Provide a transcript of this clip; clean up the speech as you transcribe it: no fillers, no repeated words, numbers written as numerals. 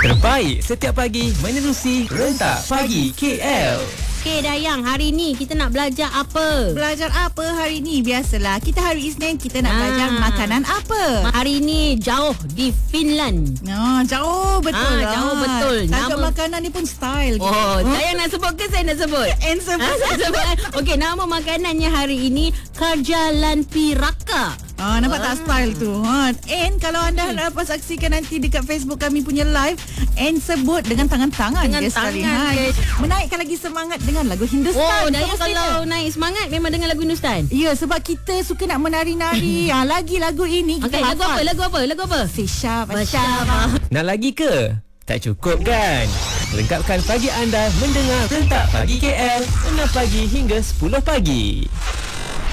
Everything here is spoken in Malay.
Terbaik setiap pagi menerusi Rentak Pagi KL. Okey Dayang, hari ni kita nak belajar apa? Belajar apa hari ni? Biasalah, kita hari Isnin kita nak belajar makanan apa? Hari ni jauh di Finland. Jauh betul lah. Jauh betul. Tajuk makanan ni pun style gitu. Dayang nak sebut ke saya nak sebut? Saya sebut. Okey, nama makanannya hari ini Karjalanpiraka. Nampak tak style tu? And kalau anda dapat saksikan nanti dekat Facebook kami punya live, and sebut dengan tangan-tangan Dengan dia sekali. tangan dia. Menaikkan lagi semangat dengan lagu Hindustan. Dayang kalau naik semangat memang dengan lagu Hindustan. Ya, sebab kita suka nak menari-nari. Lagi lagu ini kita Okey, lagu apa? Lagu apa? Syabah. Nak lagi ke? Tak cukup kan? Lengkapkan pagi anda mendengar Rentak Pagi KL 6 pagi hingga 10 pagi.